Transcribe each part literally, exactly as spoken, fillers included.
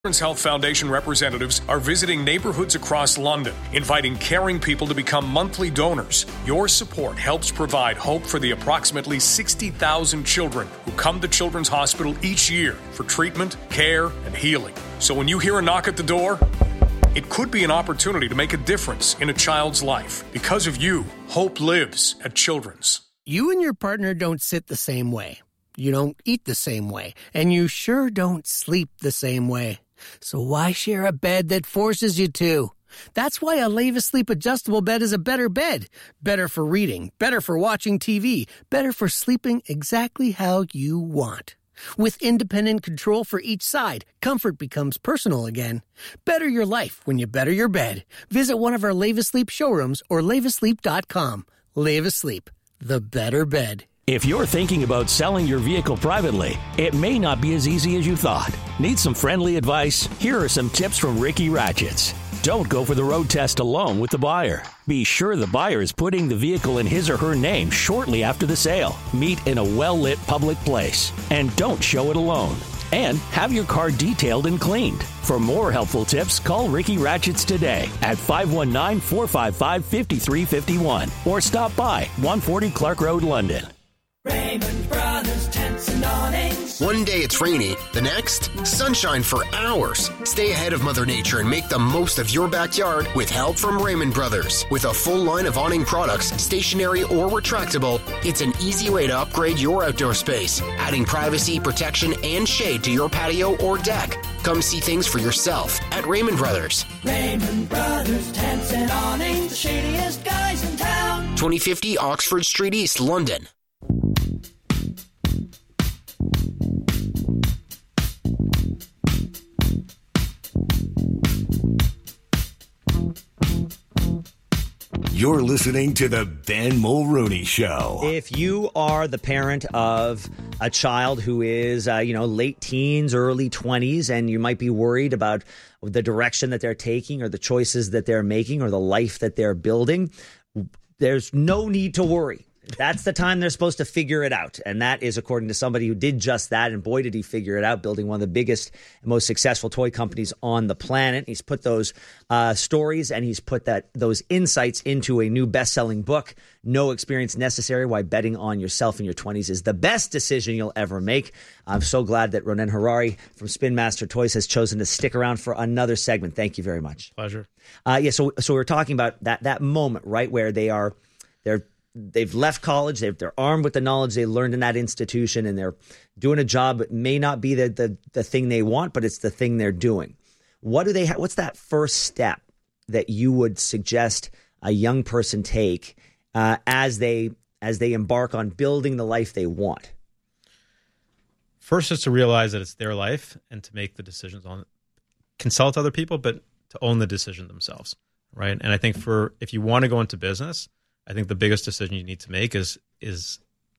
Children's Health Foundation representatives are visiting neighborhoods across London, inviting caring people to become monthly donors. Your support helps provide hope for the approximately sixty thousand children who come to Children's Hospital each year for treatment, care, and healing. So when you hear a knock at the door, it could be an opportunity to make a difference in a child's life. Because of you, hope lives at Children's. You and your partner don't sit the same way. You don't eat the same way. And you sure don't sleep the same way. So why share a bed that forces you to? That's why a Leva Sleep adjustable bed is a better bed. Better for reading, better for watching T V, better for sleeping exactly how you want. With independent control for each side, comfort becomes personal again. Better your life when you better your bed. Visit one of our Leva Sleep showrooms or leva sleep dot com. Leva Sleep, the better bed. If you're thinking about selling your vehicle privately, it may not be as easy as you thought. Need some friendly advice? Here are some tips from Ricky Ratchets. Don't go for the road test alone with the buyer. Be sure the buyer is putting the vehicle in his or her name shortly after the sale. Meet in a well-lit public place. And don't show it alone. And have your car detailed and cleaned. For more helpful tips, call Ricky Ratchets today at five one nine, four five five, five three five one or stop by one forty Clark Road, London. Raymond Brothers Tents and Awnings. One day it's rainy, the next, sunshine for hours. Stay ahead of Mother Nature and make the most of your backyard with help from Raymond Brothers. With a full line of awning products, stationary or retractable, it's an easy way to upgrade your outdoor space, adding privacy, protection, and shade to your patio or deck. Come see things for yourself at Raymond Brothers. Raymond Brothers Tents and Awnings, the shadiest guys in town. twenty fifty Oxford Street East, London. You're listening to the Ben Mulrooney Show. If you are the parent of a child who is, uh, you know, late teens, early twenties, and you might be worried about the direction that they're taking or the choices that they're making or the life that they're building, there's no need to worry. That's the time they're supposed to figure it out. And that is according to somebody who did just that. And boy, did he figure it out, building one of the biggest and most successful toy companies on the planet. He's put those uh, stories and he's put that those insights into a new best-selling book, No Experience Necessary, Why Betting on Yourself in Your twenties is the best decision you'll ever make. I'm so glad that Ronen Harari from Spin Master Toys has chosen to stick around for another segment. Thank you very much. Pleasure. Uh, yeah, so so we're talking about that that moment, right, where they are they're They've left college. They've, they're armed with the knowledge they learned in that institution, and they're doing a job that may not be the, the the thing they want, but it's the thing they're doing. What do they? Ha- what's that first step that you would suggest a young person take uh, as they as they embark on building the life they want? First is to realize that it's their life and to make the decisions on it. Consult other people, but to own the decision themselves, right? And I think for if you want to go into business, I think the biggest decision you need to make is, is,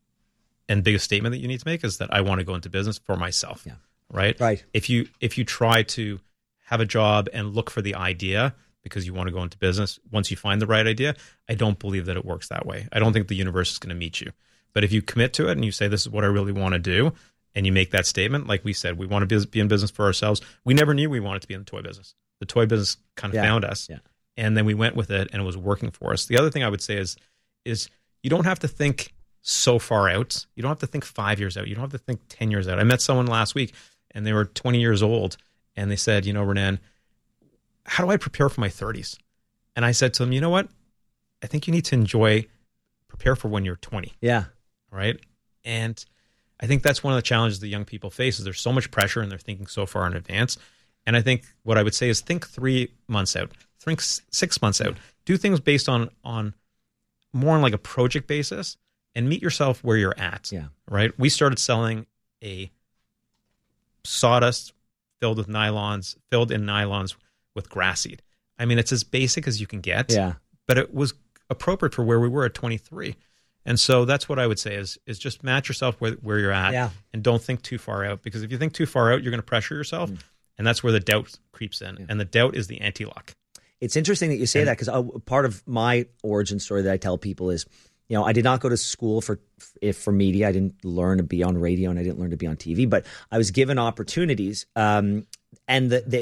and biggest statement that you need to make is that I want to go into business for myself. Yeah. Right. Right. If you, if you try to have a job and look for the idea because you want to go into business, once you find the right idea, I don't believe that it works that way. I don't think the universe is going to meet you. But if you commit to it and you say, this is what I really want to do, and you make that statement, like we said, we want to be in business for ourselves. We never knew we wanted to be in the toy business. The toy business kind of Yeah. found us. Yeah. And then we went with it and it was working for us. The other thing I would say is, is you don't have to think so far out. You don't have to think five years out. You don't have to think ten years out. I met someone last week and they were twenty years old and they said, you know, Ronen, how do I prepare for my thirties? And I said to them, you know what? I think you need to enjoy, prepare for when you're twenty. Yeah. Right. And I think that's one of the challenges that young people face is there's so much pressure and they're thinking so far in advance. And I think what I would say is think three months out, think six months out, do things based on, on more on like a project basis and meet yourself where you're at. Yeah. Right. We started selling a sawdust filled with nylons, filled in nylons with grass seed. I mean, it's as basic as you can get. Yeah. But it was appropriate for where we were at twenty-three. And so that's what I would say is, is just match yourself where, where you're at Yeah. and don't think too far out. Because if you think too far out, you're going to pressure yourself. Mm. And that's where the doubt creeps in. Yeah. And the doubt is the anti-luck. It's interesting that you say and, that because part of my origin story that I tell people is, you know, I did not go to school for if for media. I didn't learn to be on radio and I didn't learn to be on T V. But I was given opportunities um, and the, the